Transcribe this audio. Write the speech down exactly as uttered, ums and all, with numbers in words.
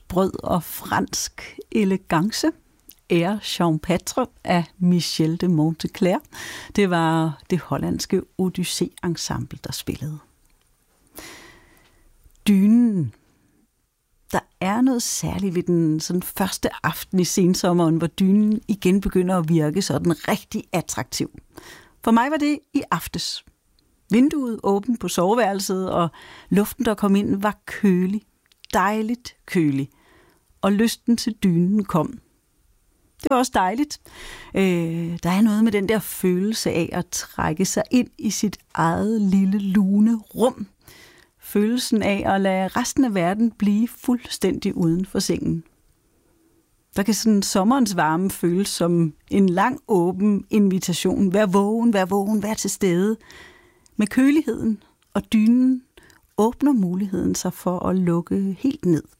brød og fransk elegance. Air Champêtre af Michel de Monteclair. Det var det hollandske Odyssé-ensemble, der spillede. Dynen. Der er noget særligt ved den sådan første aften i sensommeren, hvor dynen igen begynder at virke sådan rigtig attraktiv. For mig var det i aftes. Vinduet åbent på soveværelset, og luften, der kom ind, var kølig. Dejligt kølig. Og lysten til dynen kom. Det var også dejligt. Øh, der er noget med den der følelse af at trække sig ind i sit eget lille lune rum. Følelsen af at lade resten af verden blive fuldstændig uden for sengen. Der kan sådan sommerens varme føles som en lang åben invitation. Vær vågen, vær vågen, vær til stede. Med køligheden og dynen åbner muligheden sig for at lukke helt ned.